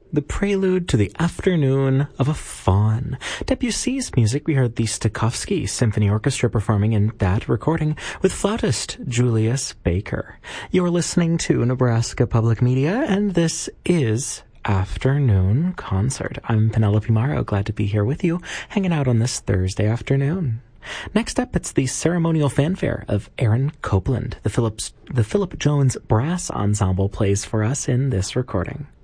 the prelude to the afternoon of a faun. Debussy's music, we heard the Stokowski Symphony Orchestra performing in that recording with flautist Julius Baker. You're listening to Nebraska Public Media, and this is Afternoon Concert. I'm Penelope Morrow, glad to be here with you, hanging out on this Thursday afternoon. Next up, it's the ceremonial fanfare of Aaron Copland. The Philip Jones Brass Ensemble plays for us in this recording.